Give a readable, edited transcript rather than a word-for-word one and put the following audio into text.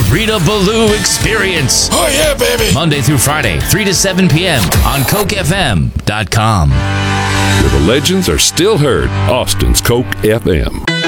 Rita Ballou Experience. Oh, yeah, baby. Monday through Friday, 3 to 7 p.m. on CokeFM.com. Where the legends are still heard. Austin's Coke FM.